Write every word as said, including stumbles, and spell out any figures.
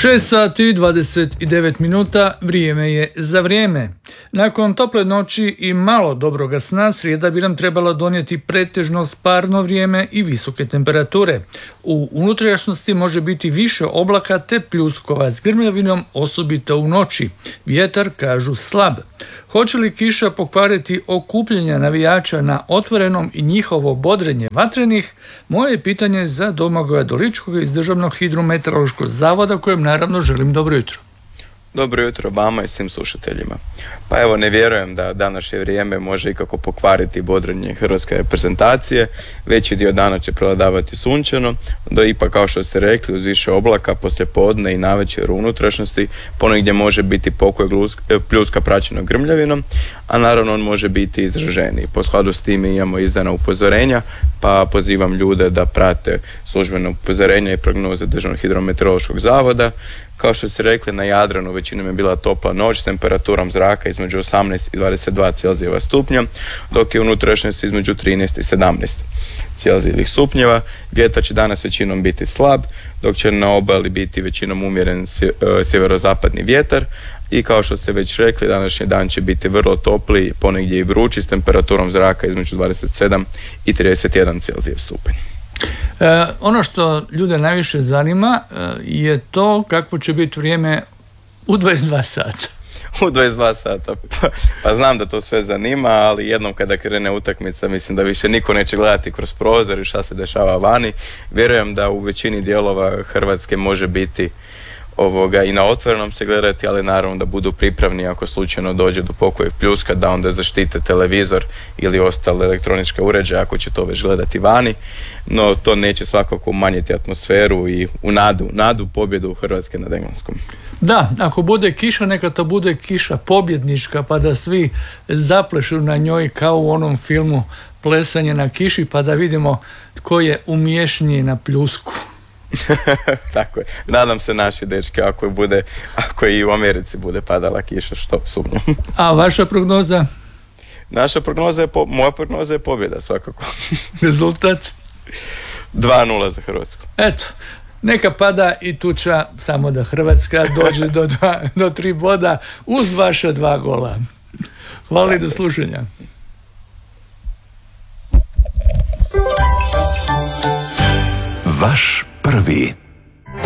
šest sati dvadeset devet minuta, vrijeme je za vrijeme. Nakon tople noći i malo dobroga sna, srijeda bi nam trebala donijeti pretežno sparno vrijeme i visoke temperature. U unutrašnjosti može biti više oblaka te pljuskova s grmljavinom, osobito u noći. Vjetar, kažu, slab. Hoće li kiša pokvariti okupljanja navijača na otvorenom i njihovo bodrenje vatrenih? Moje pitanje za Domagoja Doličkoga iz Državnog hidrometeorološkog zavoda, kojem naravno želim dobro jutro. Dobro jutro vama i svim slušateljima. Pa evo, ne vjerujem da današnje vrijeme može ikako pokvariti bodrenje hrvatske reprezentacije. Veći dio dana će prevladavati sunčano, da ipak, kao što ste rekli, uz više oblaka poslije podne i navečer u unutrašnjosti ponegdje može biti pokoj pljuska praćeno grmljavinom, a naravno on može biti izraženiji. Po skladu s time imamo izdana upozorenja, pa pozivam ljude da prate službeno upozorenja i prognoze Državnog hidrometeorološkog zavoda. Kao što ste rekli, na Jadranu većinom je bila topla noć s temperaturom zraka između osamnaest i dvadeset dva Celzijeva stupnja, dok je unutrašnjost između trinaest i sedamnaest Celzijevih stupnjeva. Vjetar će danas većinom biti slab, dok će na obali biti većinom umjeren sjeverozapadni vjetar. I kao što ste već rekli, današnji dan će biti vrlo topli, ponegdje i vrući, s temperaturom zraka između dvadeset sedam i trideset jedan Celzijev stupanj. E, ono što ljude najviše zanima e, je to kakvo će biti vrijeme u dvadeset dva sata. U dvadeset dva sata. Pa, pa znam da to sve zanima, ali jednom kada krene utakmica, mislim da više niko neće gledati kroz prozor i šta se dešava vani. Vjerujem da u većini dijelova Hrvatske može biti ovoga i na otvorenom se gledati, ali naravno da budu pripravni ako slučajno dođe do pokoja pljuska, da onda zaštite televizor ili ostale elektroničke uređaje ako će to već gledati vani, no to neće svakako umanjiti atmosferu i u nadu, nadu pobjedu Hrvatske nad Engleskom. Da, ako bude kiša, neka to bude kiša pobjednička, pa da svi zaplešu na njoj kao u onom filmu Plesanje na kiši, pa da vidimo tko je umješniji na pljusku. Tako je. Nadam se naši dečki, ako bude, ako i u Americi bude padala kiša, što sumnjam. A vaša prognoza? Naša prognoza je, po, moja prognoza je pobjeda svakako. Rezultat? dva nula za Hrvatsku. Eto, neka pada i tuča, samo da Hrvatska dođe do, dva, do tri boda uz vaša dva gola. Hvala i do slušanja. Vaš prvi.